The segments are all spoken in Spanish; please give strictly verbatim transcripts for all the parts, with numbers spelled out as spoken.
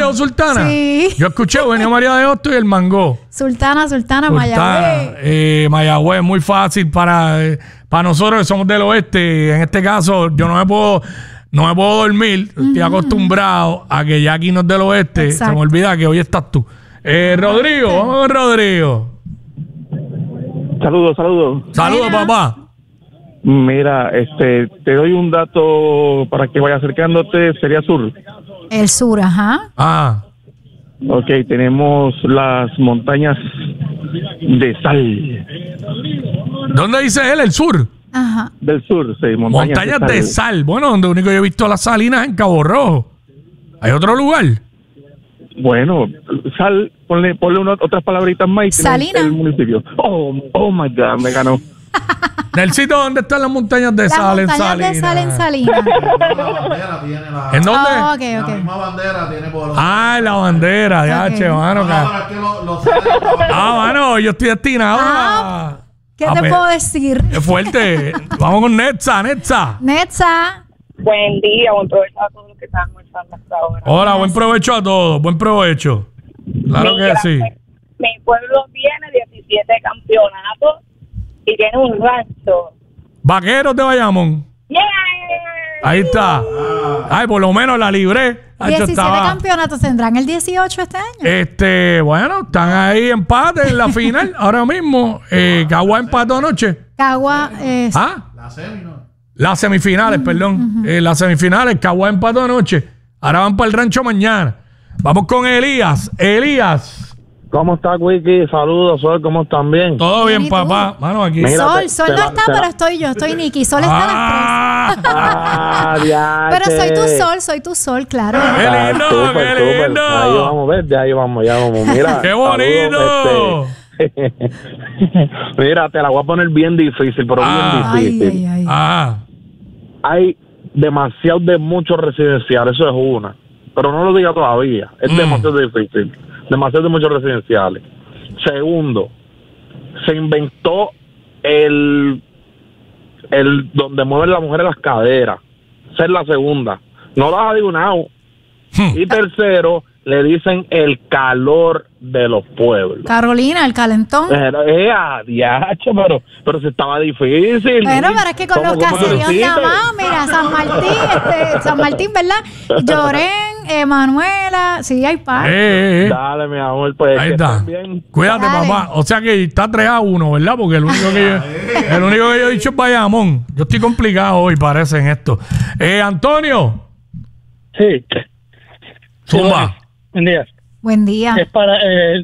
o Sultana? Sí. Yo escuché Eugenia María de Hostos y el Mango. Sultana, Sultana, Sultana, Mayagüez. eh, Mayagüez, muy fácil para, eh, para nosotros que somos del oeste. En este caso, yo no me puedo, no me puedo dormir. Uh-huh. Estoy acostumbrado a que ya aquí no es del oeste. Exacto. Se me olvida que hoy estás tú. Eh, Rodrigo, sí. Vamos con Rodrigo. Saludos, saludos. Saludos, papá. Mira, este, te doy un dato para que vaya acercándote. Sería sur. El sur, ajá. Ah. Ok, tenemos las montañas de sal. ¿Dónde dice él? El sur. Ajá. Del sur, sí. Montañas, montañas de, sal. de sal. Bueno, donde único yo he visto las salinas en Cabo Rojo. ¿Hay otro lugar? Bueno, sal, ponle, ponle unas, otras palabritas más y Salina. El municipio. Oh, oh my God, me ganó. ¿Del sitio donde están las montañas de las sal en montañas Salinas? de sal en Salinas. La bandera tiene la... ¿En dónde? Oh, okay, okay. La misma bandera tiene por... Ah, la bandera, de okay. H, mano. No, no, pero es que lo, lo ah, mano, yo estoy destinado ah, a... ¿Qué a te pe- puedo decir? Es fuerte. Vamos con Netza, Netza. Netza. Buen día, buen provecho a todos los que están almorzando hasta ahora. Hola, buen provecho a todos, buen provecho. Claro Mira, que sí. Mi pueblo tiene diecisiete campeonatos y tiene un rancho. Vaqueros de Bayamón. ¡Yeah! Ahí está. Ay, por lo menos la libré. diecisiete campeonatos tendrán el dieciocho este año. Este, bueno, están ahí empate en la final. Ahora mismo, eh, Cagua empató anoche. Cagua es... ¿Ah? La semi, ¿no? Las semifinales, uh-huh, perdón. Uh-huh. Eh, las semifinales, Cagua empató anoche. Ahora van para el rancho mañana. Vamos con Elías. Elías. ¿Cómo está, Wiki? Saludos, Sol, ¿cómo están? Bien. Todo bien, papá. Mano, aquí. Mira, Sol, te, Sol te no la, está, pero la... estoy yo. Estoy Nikki. Sol está ah, a las tres. Ah, pero soy tu Sol, soy tu Sol, claro. ¡Qué lindo, ah, super, qué lindo! Super. Ahí vamos, ver, de ahí vamos, ya vamos. Mira, ¡qué bonito! Saludos, este... Mira, te la voy a poner bien difícil, pero ah, bien difícil. Ay, ay, ay. Ah. Hay demasiado de muchos residenciales, eso es una. Pero no lo diga todavía. Es mm. demasiado difícil. Demasiado de muchos residenciales. Segundo, se inventó el el donde mueven las mujeres las caderas. Esa es la segunda. No las ha adivinado. Y tercero, le dicen el calor de los pueblos. Carolina, el calentón. Pero, eh, adiacho, pero, pero se estaba difícil. Bueno, pero es que con los caseríos nada más, mira, San Martín, este, San Martín, ¿verdad? Llorén, Emanuela, sí, hay par. Eh, eh, eh. Dale, mi amor, pues. Ahí está. Cuídate, Dale. papá. O sea que está tres a uno, ¿verdad? Porque el único que yo, el único que yo he dicho es Bayamón. Yo estoy complicado hoy, parece, en esto. Eh, Antonio. Sí. Zumba. Buen día. Buen día. Es para eh,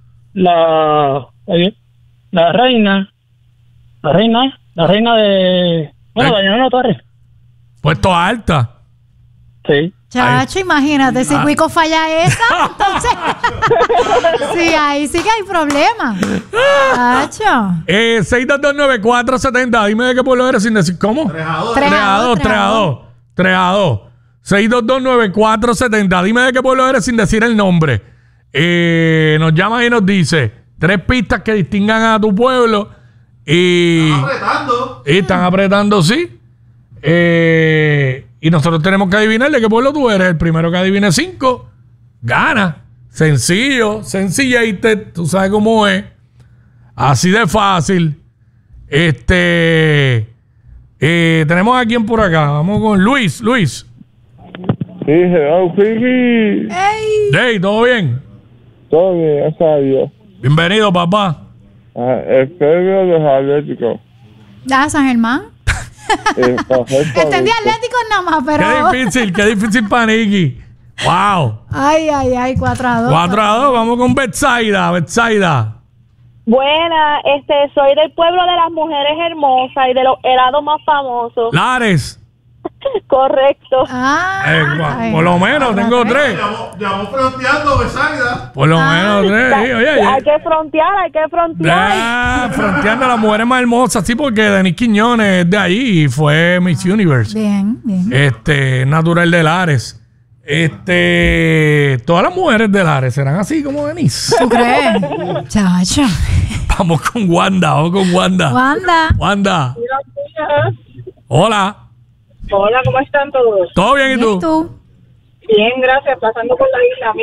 la la reina, la reina, la reina de, bueno, ¿Eh? Dañona Torres. Puesto Alta. Sí. Chacho, imagínate, si Cuico falla esa, entonces, sí, ahí sí que hay problema. Chacho. Eh, seis dos dos nueve cuatro siete cero, dime de qué pueblo eres sin decir cómo. tres a dos. tres a dos, tres a dos. tres a dos. seis dos dos nueve cuatro siete cero. Dime de qué pueblo eres sin decir el nombre. Eh, nos llama y nos dice tres pistas que distingan a tu pueblo. Y están apretando. Y están apretando, sí. Eh, y nosotros tenemos que adivinar de qué pueblo tú eres. El primero que adivine cinco, gana. Sencillo, sencillete. Tú sabes cómo es. Así de fácil. Este. Eh, tenemos a quién por acá. Vamos con Luis. Luis. Sí, hello, Fiji. Hey. Hey, ¿todo bien? Todo bien, gracias a Dios. Bienvenido, papá. Ah, el premio de los Atléticos. Ya, San Germán. Eh, Entendí Atlético nada más, pero... Qué difícil, qué difícil para Nicky. Wow. Ay, ay, ay, cuatro a dos. cuatro a dos, vamos con Betsaida, Betsaida. Buena, este, soy del pueblo de las mujeres hermosas y de los helados más famosos. Lares. Correcto. Ah, Eh, ay, por lo menos ay, tengo ay. tres. Ya vamos fronteando, Besaida. Por lo Ah, menos tres. Sí, oye, Hay oye. que frontear, hay que frontear. Ah, fronteando a las mujeres más hermosas, sí, porque Denis Quiñones es de ahí y fue Miss Universe. Bien, bien. Este, natural de Lares. Este, todas las mujeres de Lares serán así como Denis. ¿Tú crees? Chacho. Vamos con Wanda, vamos con Wanda. Wanda. Wanda. Hola. Hola, ¿cómo están todos? ¿Todo bien y tú? ¿Y tú? Bien, gracias, pasando por la isla.